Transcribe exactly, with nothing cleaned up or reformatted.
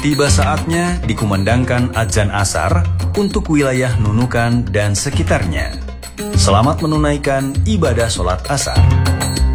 Tiba saatnya dikumandangkan adzan asar untuk wilayah Nunukan dan sekitarnya. Selamat menunaikan ibadah sholat asar.